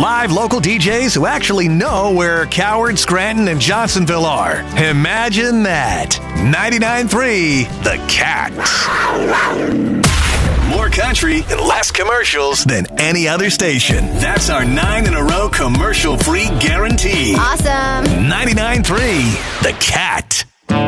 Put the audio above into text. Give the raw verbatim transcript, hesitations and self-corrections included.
Live local D Js who actually know where Coward, Scranton, and Johnsonville are. Imagine that. ninety-nine point three The Cat. More country and less commercials than any other station. That's our nine in a row commercial-free guarantee. Awesome. ninety-nine point three The Cat.